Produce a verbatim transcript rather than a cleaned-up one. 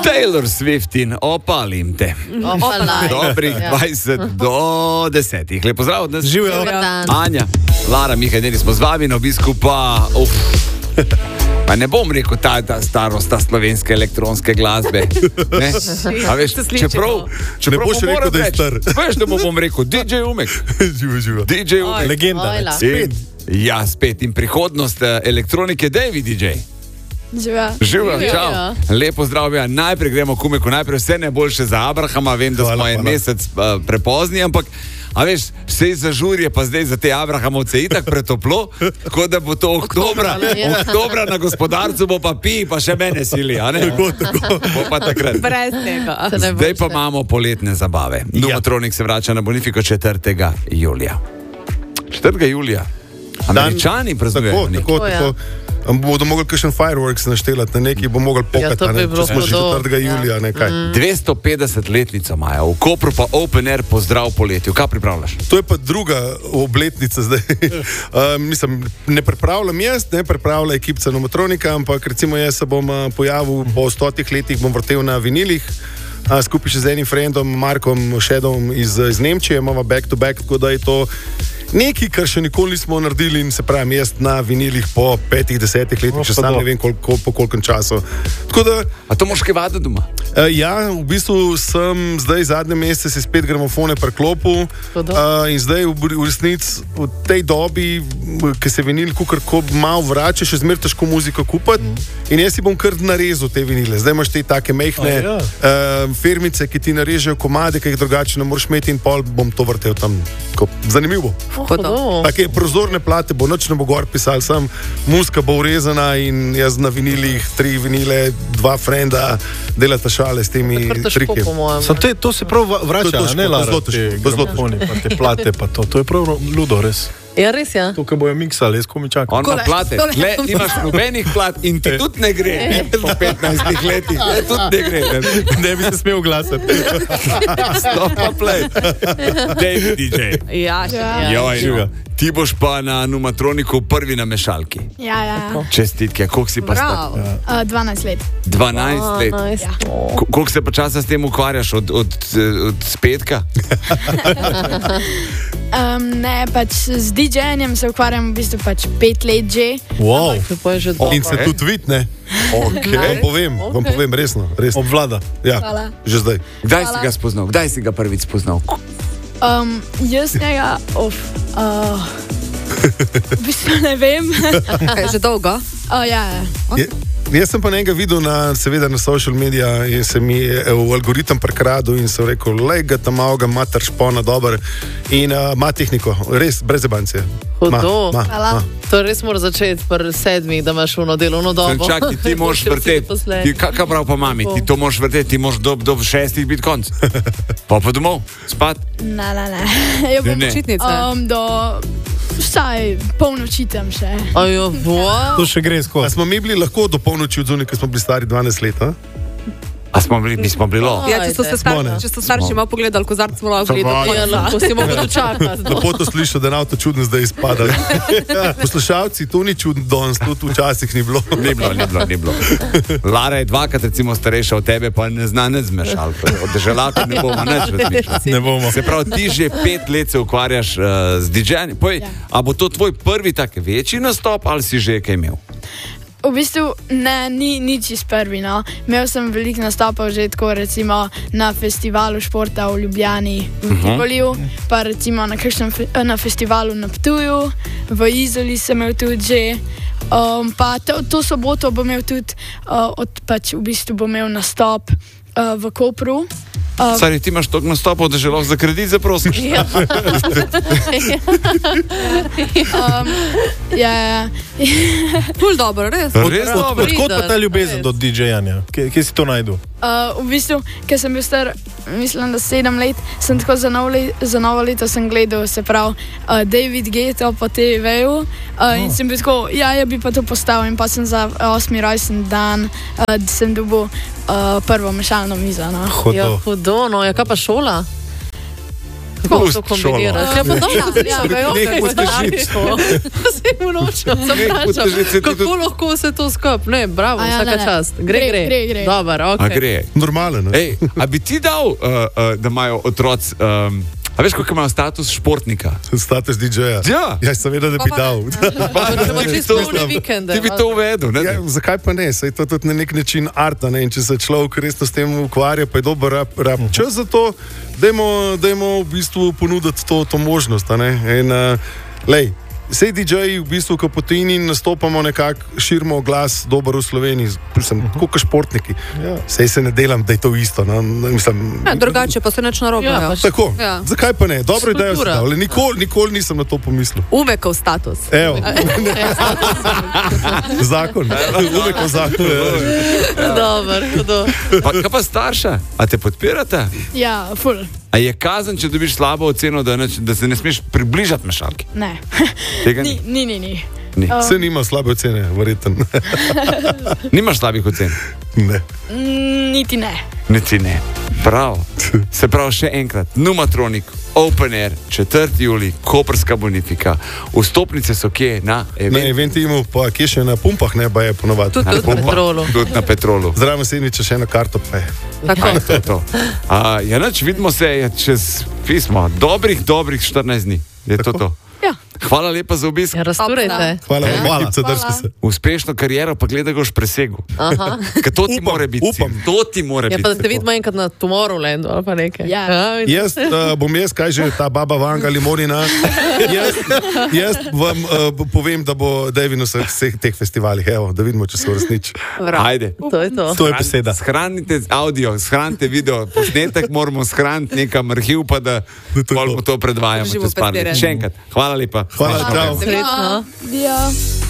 Taylor Swift in opalim te. Opalaj. Dobrih dvajset do desetih. Lep pozdrav od nas. Živijo. Anja, Lara, Mihaj, Denis smo z vami na obisku pa... Uf. Pa ne bom rekel ta, ta starost, ta slovenske elektronske glasbe. Ne? A veš, čeprav, čeprav ne boš rekel, da je star. Veš, da mu bom rekel, D J Umek. Živo, živo. D J Umek. Legenda. In, ja, spet. In prihodnost elektronike, David D J. Živa. Živa, čau. Lepo zdrav, ja. Najprej gremo k Umeku, najprej vse najboljše za Abrahama. Vem, da smo en mesec uh, prepozni, ampak a veš, vse zažurje pa zdaj za te Abrahamovce itak pretoplo, tako da bo to oktobra, oktobra na gospodarcu bo pa pi, pa še mene sili, a ne? Tako, tako. Bo pa takrat. Brez tega. Zdaj pa imamo poletne zabave. Numatronik se vrača na Bonifiko četrtega julija. četrtega julija. Američani praznujejo. Tako, tako, tako. Bodo mogli kakšen fireworks naštelati, na neki bo mogli pokati, ja, ne, če smo že četrtega julija, nekaj. Mm. dvesto petdeset letnico imajo, v Kopru pa Open Air pozdrav poletju. Kaj pripravljaš? To je pa druga obletnica zdaj. uh, mislim, ne pripravljam jaz, ne pripravlja ekipca Numatronika, ampak recimo jaz se bom uh, pojavil po stotih letih, bom vrtel na vinilih, uh, skupaj še z enim friendom, Markom Šedom iz, iz Nemčije, imamo back to back, tako da je to nekaj, kar še nikoli nismo naredili in se pravim, jaz na vinilih po petih, desetih letih, če sam ne vem koliko, po kolkem času. Tako da... A to moš kaj vaditi doma? Uh, ja, v bistvu sem zdaj zadnje mesece si spet gramofone preklopil uh, in zdaj v, v resnici v tej dobi, ki se vinil kukarko malo vrača, še zmer težko muziko kupati mm. in jaz si bom kar narezal te vinile. Zdaj imaš te take mehne oh, ja. uh, firmice, ki ti narežejo komade, ki jih drugače ne moreš imeti in pol bom to vrtel tam. Ko, zanimivo. Take prozorne plate bo, noč ne bo gor pisal, sam muzika bo urezana in jaz na vinilih, tri vinile, dva frenda, delata šale s temi triki. Te, to se prav vrača, to, to ne Lara, te gramofoni, pa te plate, pa to. To je prav ludo, res. Ja, res, ja. To, ko bojo miksali, jaz ko mi čakam. On ima plate, le imaš nobenih plat in ti tudi ne gre, ne, po petnajstih letih, ne, tudi ne gre. Ne, ne bi se smel glasati. Stop pa play. David D J. Ja, še ja. Joj, ti boš pa na Numatroniku prvi na mešalki. Ja, ja. Čestitke, koliko si pa star? Uh, dvanajst let. dvanajst let. Ja. Koliko se pa časa s tem ukvarjaš od, od, od spetka? Um, ne, pač z DJanjem se ukvarjam v bistvu pač pet let že. Wow. Že in se tudi vidi, ne? Okay. Vam povem, okay. vam povem, resno. resno. Obvlada. Ja, Hvala. Že zdaj. Kdaj si ga spoznal? Kdaj si ga prvič spoznal? Um, jaz njega, of, uh, v bistvu ne vem. Že dolgo? Oh, ja, ja. Je, jaz sem pa njega videl na, seveda na social media in se mi je v algoritem prekradil in sem rekel, lej ga tam malo ga mater špona dober in ima uh, tehniko, res brez zebancije. Hudo. Ma, ma, ma. To res mora začeti pri sedmih, da imaš uno delovno dobo. Čakaj, ti moraš vrteti. Kaj prav pa mami? Ti to moraš vrteti, ti moraš do, do šestih biti konc. Pa pa domov, spat. Ne, ne, ne. Jo, ne, ne. Um, do vsaj polnoči tam še. Ajo, wow. To še gre skozi. A smo mi bili lahko do polnoči odzuni, ker smo bili stari dvanajst let, a? A smo bili, mi smo bili lo. Ja, če so se starši, če so starši malo pogledali, kozarc smo lahko gledali. Ja, lahko si mogo dočakati. Lepo to slišal, da je avto čudno zdaj izpada. Poslušalci, to ni čudno danes, to včasih ni bilo. Ni bilo, ni bilo, ni bilo. Lara je dvakrat recimo starejša od tebe, pa ne zna ne zmešal. Od deželaka ne bomo neč razmišljati. Ne bomo. Se pravi, ti že pet let se ukvarjaš uh, z didžejanjem. Povej, ja. A bo to tvoj prvi tak večji nastop ali si že kaj imel? V bistvu ne, ni, ni čist prvi, no. Imel sem veliko nastopov že tako recimo na festivalu športa v Ljubljani v Tivoliju, uh -huh. pa recimo na, kakšnem, na festivalu na Ptuju, v Izoli sem imel tudi že, um, pa to, to soboto bom imel tudi, uh, od, pač v bistvu bom imel nastop uh, v Kopru. Um, Sari, ti imaš toliko nastopov, da že lahko za kredit zaprosiš. Ja. um, ja, ja. Ful dobro, res. Res dobro. Odkot pa ta ljubezen do didžejanja? Kje, kje si to najdu? Uh, v bistvu, ker sem bil star, mislim, da sedem let, sem tako za novo, let, za novo leto sem gledal, se pravi, uh, David Guetta po T V-ju uh, oh. in sem bil tako, ja, ja bi pa to postavil in pa sem za osmi rojsten dan, uh, sem dobil uh, prvo mešalno mizo. No. Hudo. Ja, hudo, no, ja, kaj pa šola? Kako to kombiniraš? Ja, pa dobro, ja, ga je okej, starško. Se mu nočem, zaprašam. Kako lahko se to skup? Ne, bravo, ja, vsaka ne, ne. čast. Gre, Gre, gre. gre, gre. Dobar, A okej. gre. Normalno. Ej, a bi ti dal, uh, uh, da imajo otroci, um, a veš, koliko imajo status športnika? Status D J-ja. Ja. Ja, seveda, da bi dal. Če imaš čisto polne vikende. Ti bi to uvedel, ne? Ja, zakaj pa ne? Saj to tudi na nek način arta, ne? In če se človek resno s tem ukvarja, pa je dober rab, rab čas za to, dajmo, dajmo v bistvu ponuditi to, to možnost. a Ne? In, uh, lej, vsej D J-ji v bistvu, ko po tujini nastopamo nekako, širimo glas dober v Sloveniji, mislim, kot športniki. Ja. Sej se ne delam, da je to isto. No? Mislim, Ja, drugače pa se neč narobe. Ja, Ja, pač- tako, Ja. zakaj pa ne? Dobro idejo si Kultura. dal, le nikoli, nikoli nisem na to pomislil. Umekov status. Evo, zakon, umekov zakon. Dobar, hudo. Pa, kaj pa starša? A te podpirate? Ja, ful. A je kazen, če dobiš slabo oceno, da, neč, da se ne smeš približati mešalki? Ne. Tega Ni, ni. ni, ni. ni. ni. Se nima slabe ocene, verjetno. Nimaš slabih ocen? Ne. Mm, Niti ne. Niti ne. Prav. Se pravi, še enkrat, Numatronik, Open Air, četrti julij, Koprska bonifika. Vstopnice so kje na Na event? eventimu, pa kje še na pumpah, ne, pa je ponovadi. Tudi tudi na petrolu. Tudi na petrolu. Zraven sedmiče še eno karto, pa je. Tako. To je to. A, ja, nač, vidimo se je čez pismo. Dobrih, dobrih štirinajst dni. Je to to. Ja. Hvala lepa za obisk. Ja, razturajte. Hvala, Ja. hvala. Hvala. Se. Uspešno kariero, pa gledaj, ga boš presegel. Aha. Ker to ti Upam, mora biti. upam. cilj. To ti mora Ja, biti. pa da te vidimo enkrat na Tomorrowlandu ali pa nekaj. Ja. in- Jaz uh, bom jaz, kaj že ta baba Vanga Limonina. Jaz, jaz vam uh, povem, da bo David na vseh, vseh teh festivalih. Evo, da vidimo, če se uresniči. Ajde. To je to. To je beseda. Shranite audio, shranite video, posnetek moramo shraniti nekam arhiv, pa da Da to je pol to. mu to predvajamo Držimo čez par let. pestire. Še enkrat, hvala lepa. Hvala, čau. Srečno. Ja.